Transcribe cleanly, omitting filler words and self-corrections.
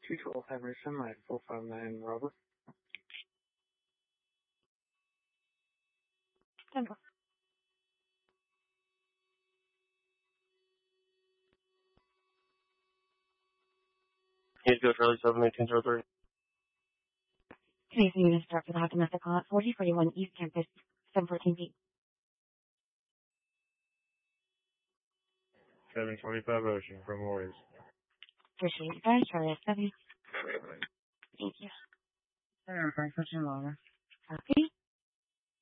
212 Emerson, line 459 Robert. Temple. He's good for early 71803. Today's unit start for the hot domestic call at 4041 East Campus, 714 feet. 725 Ocean from Warriors. Appreciate you guys. Charlie S7. Thank you. Frankfurt, Water. Copy.